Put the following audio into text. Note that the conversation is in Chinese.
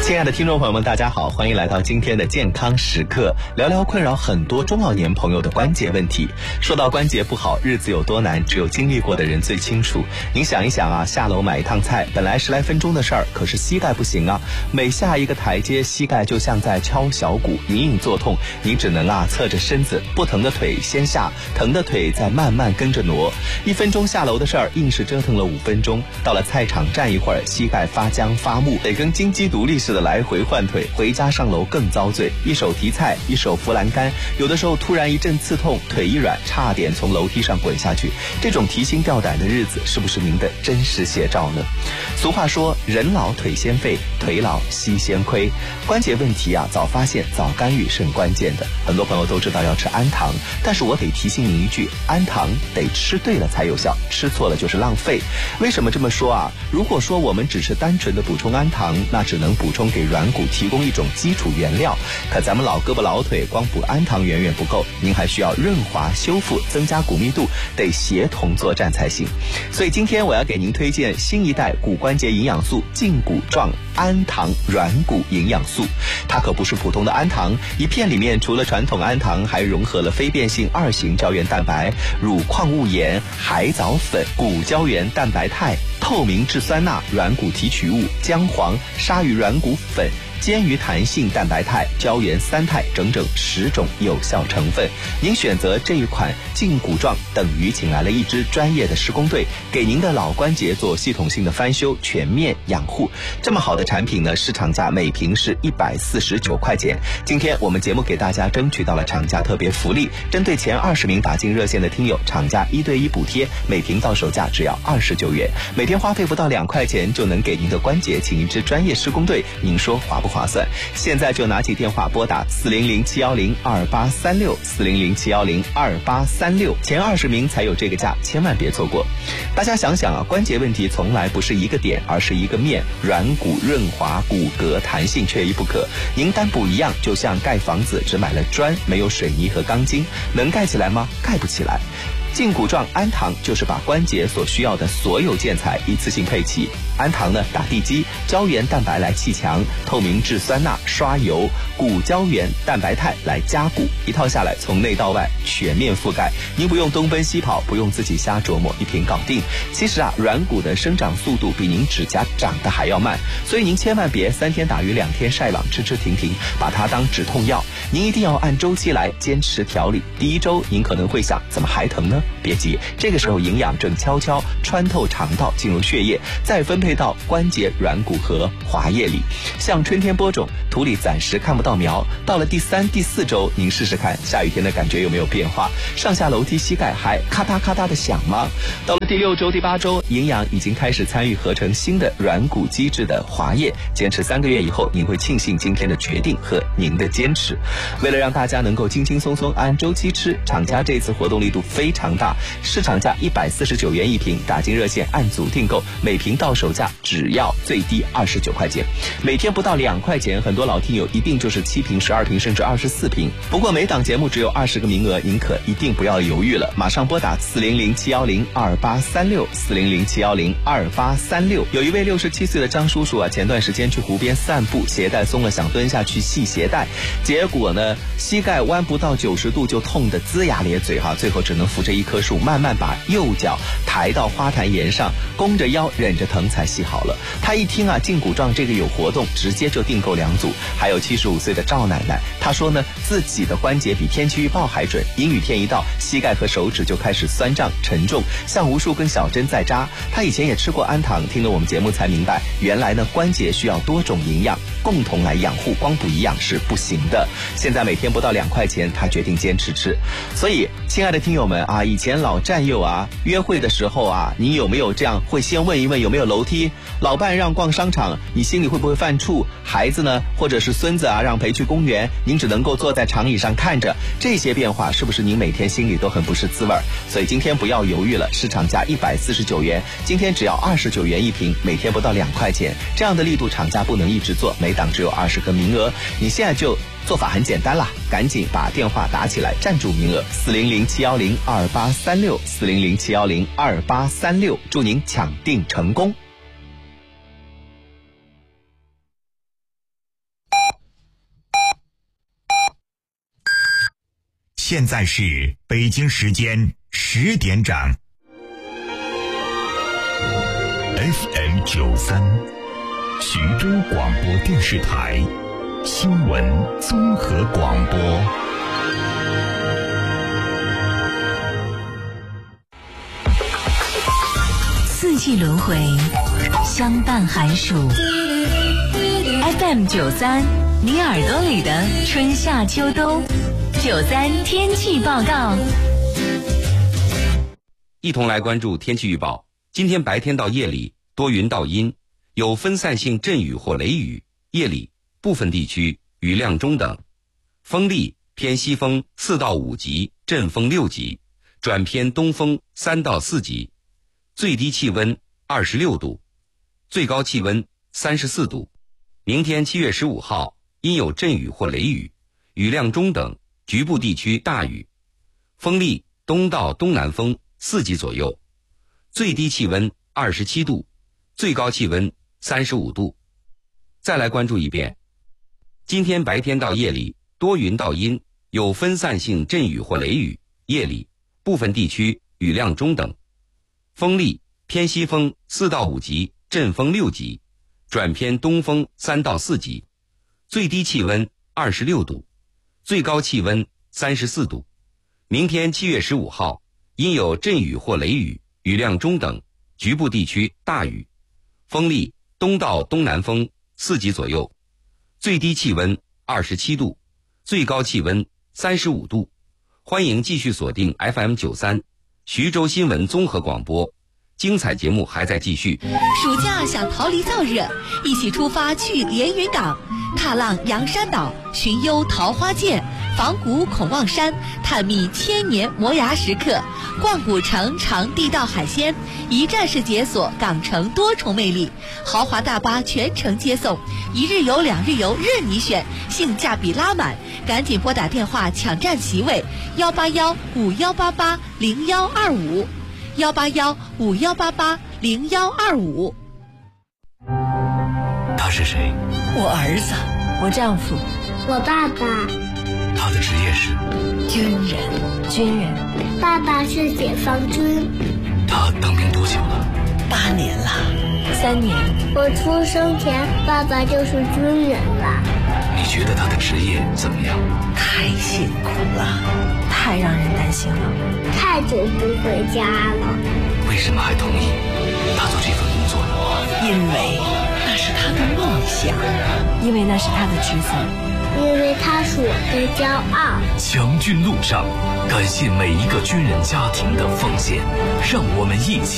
亲爱的听众朋友们，大家好，欢迎来到今天的健康时刻，聊聊困扰很多中老年朋友的关节问题。说到关节不好，日子有多难，只有经历过的人最清楚。您想一想啊，下楼买一趟菜，本来10来分钟的事儿，可是膝盖不行啊，每下一个台阶，膝盖就像在敲小鼓，隐隐作痛。您只能侧着身子，不疼的腿先下，疼的腿再慢慢跟着挪。1分钟下楼的事儿，硬是折腾了5分钟。到了菜场站一会儿，膝盖发僵发木，得跟金鸡独立似的来回换腿，回家上楼更遭罪，一手提菜，一手扶栏杆，有的时候突然一阵刺痛，腿一软，差点从楼梯上滚下去。这种提心吊胆的日子，是不是您的真实写照呢？俗话说，人老腿先废，腿老膝先亏。关节问题早发现早干预是很关键的。很多朋友都知道要吃氨糖，但是我得提醒您一句，氨糖得吃对了才有效，吃错了就是浪费。为什么这么说如果说我们只是单纯的补充氨糖，那只能补充给软骨提供一种基础原料，可咱们老胳膊老腿光补氨糖远远不够，您还需要润滑修复，增加骨密度，得协同作战才行。所以今天我要给您推荐新一代骨关节营养素胫骨状氨糖软骨营养素。它可不是普通的氨糖，一片里面除了传统氨糖，还融合了非变性2型胶原蛋白、乳矿物盐、海藻粉、骨胶原蛋白肽、透明质酸钠、软骨提取物、姜黄、鲨鱼软骨粉、坚鱼弹性蛋白肽、胶原3肽，整整10种有效成分。您选择这一款胫骨状，等于请来了一支专业的施工队，给您的老关节做系统性的翻修，全面养护。这么好的产品呢，市场价每瓶是149块钱。今天我们节目给大家争取到了厂家特别福利，针对前20名打进热线的听友，厂家1对1补贴，每瓶到手价只要29元，每天花费不到2块钱就能给您的关节请一支专业施工队，您说划不划算？现在就拿起电话拨打400-710-2836，400-710-2836，前20名才有这个价，千万别错过。大家想想关节问题从来不是一个点，而是一个面，软骨润滑，骨骼弹性缺一不可。您单补一样，就像盖房子只买了砖，没有水泥和钢筋，能盖起来吗？盖不起来。胫骨状氨糖就是把关节所需要的所有建材一次性配齐。氨糖呢打地基，胶原蛋白来砌墙，透明质酸钠刷油，骨胶原蛋白肽来加固，一套下来从内到外全面覆盖，您不用东奔西跑，不用自己瞎琢磨，一瓶搞定。其实软骨的生长速度比您指甲长得还要慢，所以您千万别3天打鱼2天晒网，吃吃停停，把它当止痛药。您一定要按周期来坚持调理。第1周您可能会想，怎么还疼呢？别急，这个时候营养正悄悄穿透肠道进入血液，再分配到关节软骨和滑液里。像春天播种，土里暂时看不到苗，到了第3、第4周，您试试看下雨天的感觉有没有变化，上下楼梯膝盖还咔嗒咔嗒的响吗？到了第6周、第8周，营养已经开始参与合成新的软骨基质的滑液，坚持3个月以后，您会庆幸今天的决定和您的坚持。为了让大家能够轻轻松松按周期吃，厂家这次活动力度非常大，市场价149元一瓶，打进热线按组订购，每瓶到手价只要最低29块钱，每天不到2块钱，很多老听友一定就是7瓶、12瓶甚至24瓶。不过每档节目只有20个名额，您可一定不要犹豫了，马上拨打400-710-2836，400-710-2836。有一位67岁的张叔叔前段时间去湖边散步，鞋带松了，想蹲下去系鞋带，结果呢膝盖弯不到90度就痛得龇牙咧嘴最后只能扶着一棵树，慢慢把右脚抬到花坛沿上，弓着腰忍着疼才系好了。他一听胫骨状这个有活动，直接就订购2组。还有75岁的赵奶奶，她说呢自己的关节比天气预报还准，阴雨天一到，膝盖和手指就开始酸胀沉重，像无数根小针在扎。她以前也吃过氨糖，听了我们节目才明白，原来呢关节需要多种营养共同来养护，光补一样是不行的。现在每天不到2块钱，她决定坚持吃。所以亲爱的听友们以前老战友约会的时候您有没有这样会先问一问有没有楼梯？老伴让逛商场，你心里会不会犯怵？孩子呢，或者是孙子让陪去公园，您只能够坐在长椅上看着，这些变化是不是您每天心里都很不是滋味？所以今天不要犹豫了，市场价149元，今天只要29元一瓶，每天不到2块钱，这样的力度厂家不能一直做，每档只有20个名额。你现在就做法很简单啦，赶紧把电话打起来，占住名额，400-710-2836，400-710-2836，祝您抢订成功。 现在是北京时间10点整。FM 93，徐州广播电视台新闻综合广播。 四季轮回，相伴寒暑。FM 93，你耳朵里的春夏秋冬。93天气报告。 一同来关注天气预报。今天白天到夜里多云到阴，有分散性阵雨或雷雨，夜里部分地区雨量中等，风力偏西风4到5级，阵风6级，转偏东风3到4级，最低气温26度，最高气温34度。明天7月15号阴有阵雨或雷雨，雨量中等，局部地区大雨，风力东到东南风4级左右，最低气温27度，最高气温35度。再来关注一遍，今天白天到夜里多云到阴，有分散性阵雨或雷雨，夜里部分地区雨量中等，风力偏西风4到5级，阵风6级，转偏东风3到4级，最低气温26度，最高气温34度。明天7月15号阴有阵雨或雷雨，雨量中等，局部地区大雨，风力东到东南风4级左右，最低气温27度，最高气温35度。欢迎继续锁定 FM 93徐州新闻综合广播，精彩节目还在继续。 暑假想逃离燥热，一起出发去连云港，踏浪洋山岛，寻幽桃花涧，访古孔望山，探秘千年磨牙石刻，逛古城尝地道海鲜，一站式解锁港城多重魅力。豪华大巴全程接送，1日游2日游任你选，性价比拉满，赶紧拨打电话抢占席位，18151880125。18151880125。 他是谁？ 我儿子， 我丈夫， 我爸爸。 他的职业是军人。 爸爸是解放军。 他当兵多久了 ？8年了。 3年。 我出生前爸爸就是军人了。 你觉得他的职业怎么样？ 太辛苦了， 太让人担心了， 太久不回家了。 为什么还同意他做这份工作？ 因为那是他的梦想， 因为那是他的职责， 因为他是我的骄傲。 强军路上，感谢每一个军人家庭的奉献，让我们一起